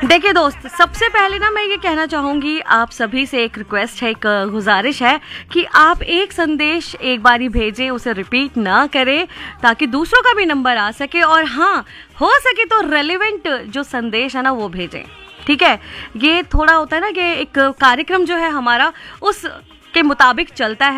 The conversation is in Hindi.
देखिए दोस्त, सबसे पहले ना मैं ये कहना चाहूँगी, आप सभी से एक रिक्वेस्ट है, एक गुजारिश है कि आप एक संदेश एक बारी भेजें, उसे रिपीट ना करें ताकि दूसरों का भी नंबर आ सके। और हाँ, हो सके तो रेलेवेंट जो संदेश है ना वो भेजें, ठीक है। ये थोड़ा होता है ना कि एक कार्यक्रम जो है हमारा उस के मुताबिक चलता है।